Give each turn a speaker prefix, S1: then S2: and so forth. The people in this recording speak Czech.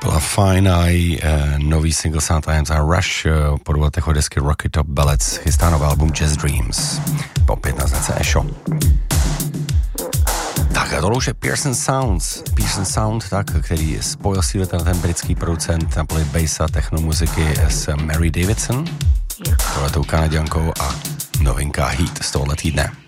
S1: Kapela Fine Eye, nový single Sound Times a Rush, po dvou letech od desky Rocky Top Ballads, chystá nový album Jazz Dreams, opět na značce Esho. Tak a tohle už je Pearson Sound, tak, který spojil si ten britský producent na poli bassa technomuziky s Mary Davidson, tohletou Kanaďankou a novinka Heat z tohohle týdne.